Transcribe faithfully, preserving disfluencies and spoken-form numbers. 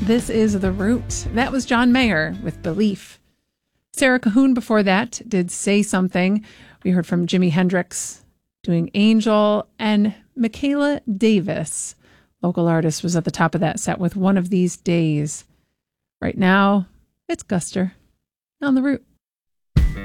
This is The Root. That was John Mayer with Belief. Sarah Cahoon before that did Say Something. We heard from Jimi Hendrix doing Angel, and Michaela Davis, local artist, was at the top of that set with One of These Days. Right now, it's Guster on The Root.